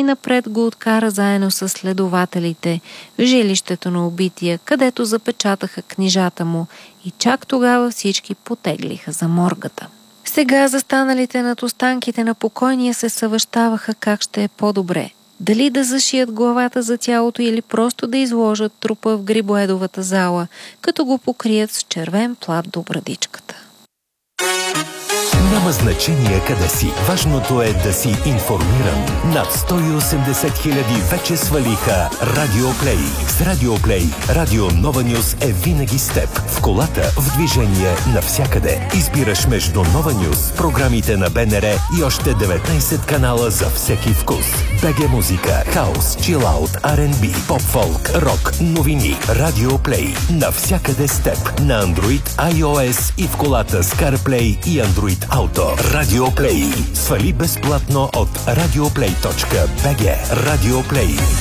най-напред го откара заедно с следователите в жилището на убития, където запечатаха книжата му и чак тогава всички потеглиха за моргата. Сега застаналите над останките на покойния се съвещаваха как ще е по-добре. Дали да зашият главата за тялото или просто да изложат трупа в Грибоедовата зала, като го покрият с червен плат до брадичката. Няма значение къде си. Важното е да си информиран. Над 180 хиляди вече свалиха Радиоплей. С Радиоплей Радио Нова Нюс е винаги с теб. В колата, в движение, навсякъде. Избираш между Нова Нюс, програмите на БНР и още 19 канала за всеки вкус. БГ музика, хаус, чилаут, R&B, поп-фолк, рок, новини. Радиоплей. Навсякъде с теб. На Android, iOS и в колата с CarPlay и Android Auto. Радиоплей. Свали безплатно от radioplay.bg. Радиоплей.